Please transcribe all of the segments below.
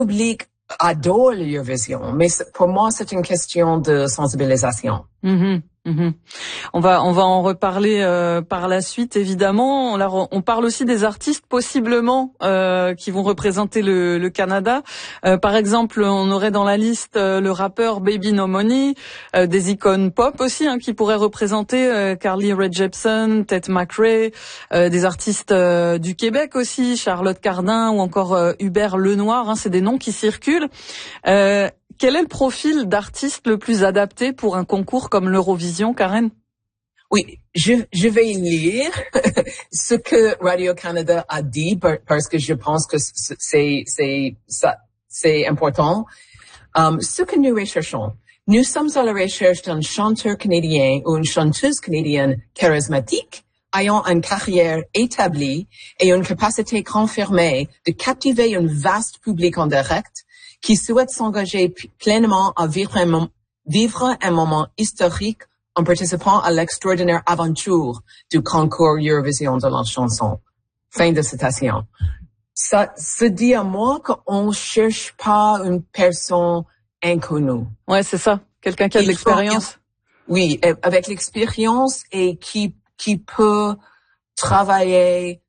public adore l'Eurovision, mais pour moi, c'est une question de sensibilisation. On va en reparler par la suite, évidemment. On parle aussi des artistes possiblement qui vont représenter le Canada. Par exemple, on aurait dans la liste le rappeur Baby No Money, des icônes pop aussi qui pourraient représenter Carly Rae Jepsen, Tate McRae, des artistes du Québec aussi, Charlotte Cardin ou encore Hubert Lenoir. C'est des noms qui circulent. Quel est le profil d'artiste le plus adapté pour un concours comme l'Eurovision, Karen? Oui, je vais lire ce que Radio-Canada a dit parce que je pense que c'est important. Ce que nous recherchons, nous sommes à la recherche d'un chanteur canadien ou une chanteuse canadienne charismatique, ayant une carrière établie et une capacité confirmée de captiver un vaste public en direct, qui souhaite s'engager pleinement à vivre un moment historique en participant à l'extraordinaire aventure du concours Eurovision de la chanson. Fin de citation. Ça se dit à moi qu'on cherche pas une personne inconnue. Ouais, c'est ça. Quelqu'un qui a de l'expérience. Oui, avec l'expérience et qui peut travailler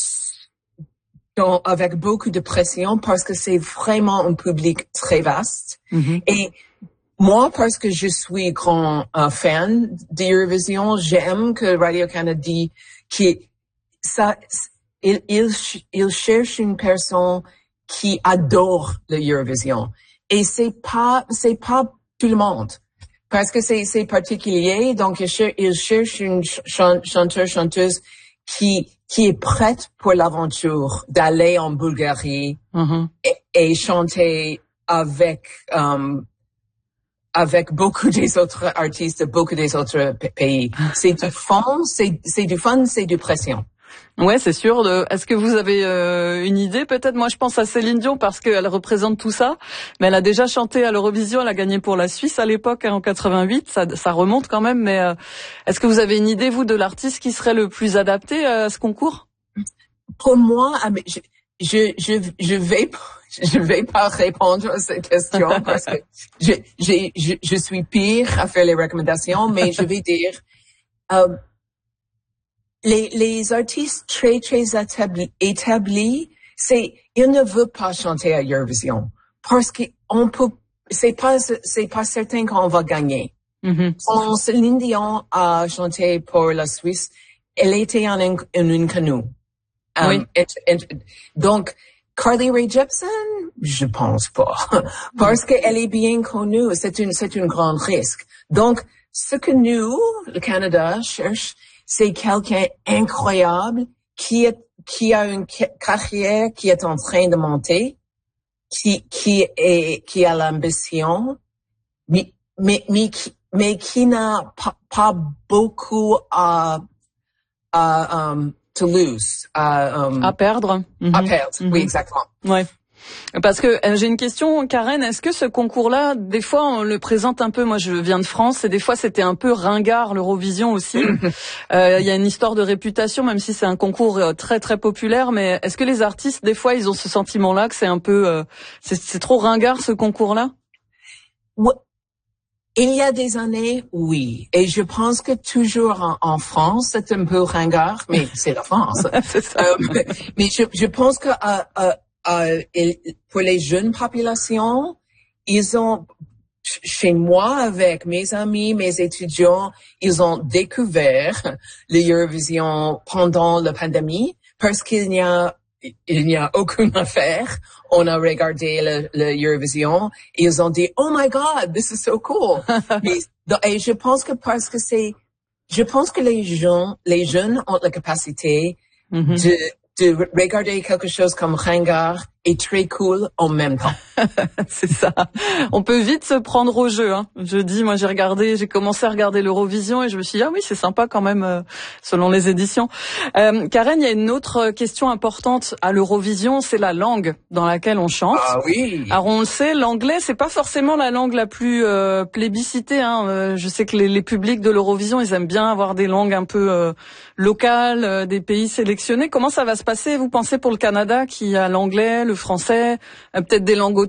avec beaucoup de pression parce que c'est vraiment un public très vaste. Et moi, parce que je suis grand fan d'Eurovision, j'aime que Radio-Canada dit qu'il cherche une personne qui adore l'Eurovision. Et c'est pas tout le monde. Parce que c'est particulier, donc il cherche une chanteuse qui est prête pour l'aventure d'aller en Bulgarie et chanter avec beaucoup des autres artistes de beaucoup des autres pays. C'est du fun, c'est du pression. Ouais, c'est sûr. Est-ce que vous avez une idée peut-être? Moi, je pense à Céline Dion parce qu'elle représente tout ça. Mais elle a déjà chanté à l'Eurovision. Elle a gagné pour la Suisse à l'époque, en 88. Ça remonte quand même. Mais est-ce que vous avez une idée, vous, de l'artiste qui serait le plus adapté à ce concours? Pour moi, je vais pas répondre à cette question parce que je suis pire à faire les recommandations. Mais je vais dire. Les artistes très établis, ils ne veulent pas chanter à Eurovision parce que c'est pas certain qu'on va gagner. Quand Céline Dion a chanté pour la Suisse, elle était en une canoë. Oui. Donc, Carly Rae Jepsen, je pense pas. Parce qu'elle est bien connue, c'est un grand risque. Donc, ce que nous, le Canada, cherche, c'est quelqu'un incroyable qui a une carrière qui est en train de monter, qui a l'ambition, mais qui n'a pas beaucoup à to lose, à perdre. À perdre, oui, exactement. Ouais. Parce que j'ai une question, Karen, est-ce que ce concours-là, des fois on le présente un peu, moi je viens de France, et des fois c'était un peu ringard l'Eurovision aussi. Il y a une histoire de réputation, même si c'est un concours très très populaire, mais est-ce que les artistes, des fois, ils ont ce sentiment-là que c'est un peu, c'est trop ringard ce concours-là? Ouais. Il y a des années, oui. Et je pense que toujours en France, c'est un peu ringard, mais c'est la France. C'est ça. Mais je pense que pour les jeunes populations, ils ont, chez moi, avec mes amis, mes étudiants, ils ont découvert l'Eurovision pendant la pandémie parce qu'il n'y a aucune affaire. On a regardé l'Eurovision et ils ont dit, oh my God, this is so cool. Et je pense que je pense que les jeunes ont la capacité de regarder quelque chose comme ringard et très cool en même temps. C'est ça. On peut vite se prendre au jeu. Moi j'ai commencé à regarder l'Eurovision et je me suis dit, ah oui, c'est sympa quand même, selon les éditions. Karen, il y a une autre question importante à l'Eurovision, c'est la langue dans laquelle on chante. Ah oui. Alors on le sait, l'anglais, c'est pas forcément la langue la plus plébiscitée. Je sais que les publics de l'Eurovision, ils aiment bien avoir des langues un peu locales, des pays sélectionnés. Comment ça va se passer, vous pensez, pour le Canada, qui a l'anglais, le français, peut-être des langues